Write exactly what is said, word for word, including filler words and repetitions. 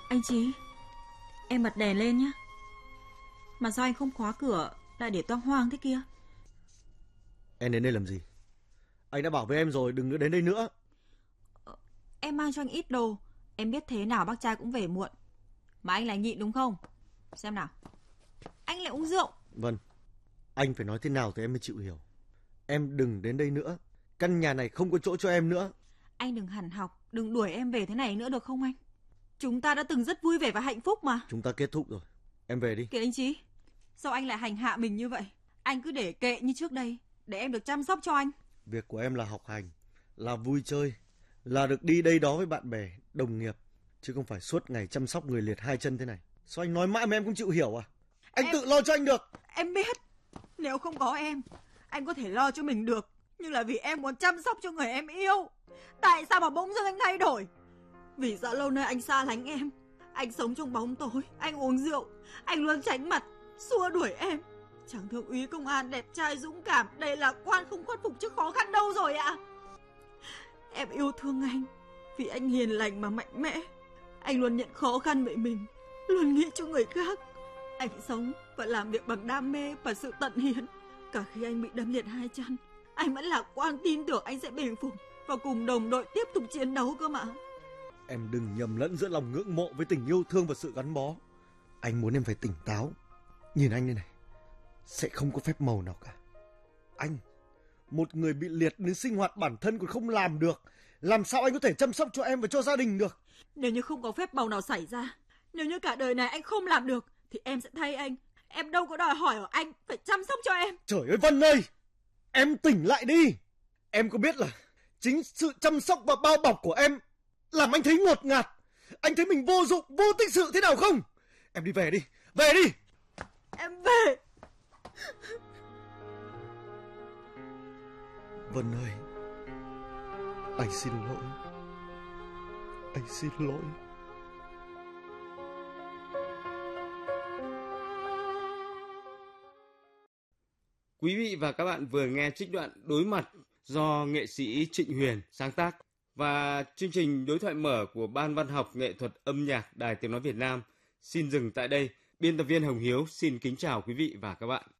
Anh Chí, em bật đèn lên nhé. Mà sao anh không khóa cửa, lại để toang hoang thế kia? Em đến đây làm gì? Anh đã bảo với em rồi, đừng đến đây nữa. ờ, Em mang cho anh ít đồ. Em biết thế nào bác trai cũng về muộn. Mà anh lại nhịn đúng không? Xem nào, anh lại uống rượu. Vâng, anh phải nói thế nào thì em mới chịu hiểu. Em đừng đến đây nữa. Căn nhà này không có chỗ cho em nữa. Anh đừng hằn học, đừng đuổi em về thế này nữa được không anh? Chúng ta đã từng rất vui vẻ và hạnh phúc mà. Chúng ta kết thúc rồi, em về đi. Kìa anh Chí, sao anh lại hành hạ mình như vậy? Anh cứ để kệ như trước đây, để em được chăm sóc cho anh. Việc của em là học hành, là vui chơi, là được đi đây đó với bạn bè, đồng nghiệp, chứ không phải suốt ngày chăm sóc người liệt hai chân thế này. Sao anh nói mãi mà em không chịu hiểu à? Anh em... tự lo cho anh được. Em biết, nếu không có em, anh có thể lo cho mình được. Nhưng là vì em muốn chăm sóc cho người em yêu. Tại sao mà bỗng dưng anh thay đổi? Vì đã lâu nay anh xa lánh em. Anh sống trong bóng tối, anh uống rượu, anh luôn tránh mặt, xua đuổi em. Chàng thượng úy công an đẹp trai dũng cảm, đầy lạc quan, không khuất phục trước khó khăn đâu rồi ạ. Em yêu thương anh vì anh hiền lành mà mạnh mẽ. Anh luôn nhận khó khăn với mình, luôn nghĩ cho người khác. Anh sống và làm việc bằng đam mê và sự tận hiến. Cả khi anh bị đâm liệt hai chân, anh vẫn lạc quan tin tưởng anh sẽ bình phục và cùng đồng đội tiếp tục chiến đấu cơ mà. Em đừng nhầm lẫn giữa lòng ngưỡng mộ với tình yêu thương và sự gắn bó. Anh muốn em phải tỉnh táo. Nhìn anh đây này, sẽ không có phép màu nào cả. Anh, một người bị liệt đến sinh hoạt bản thân còn không làm được, làm sao anh có thể chăm sóc cho em và cho gia đình được? Nếu như không có phép màu nào xảy ra, nếu như cả đời này anh không làm được, thì em sẽ thay anh. Em đâu có đòi hỏi ở anh phải chăm sóc cho em. Trời ơi Vân ơi, em tỉnh lại đi. Em có biết là chính sự chăm sóc và bao bọc của em làm anh thấy ngột ngạt, anh thấy mình vô dụng, vô tích sự thế nào không? Em đi về đi, về đi. Em về. Vân ơi, anh xin lỗi. Anh xin lỗi. Quý vị và các bạn vừa nghe trích đoạn Đối mặt do nghệ sĩ Trịnh Huyền sáng tác. Và chương trình đối thoại mở của Ban Văn học Nghệ thuật Âm nhạc Đài Tiếng nói Việt Nam xin dừng tại đây. Biên tập viên Hồng Hiếu xin kính chào quý vị và các bạn.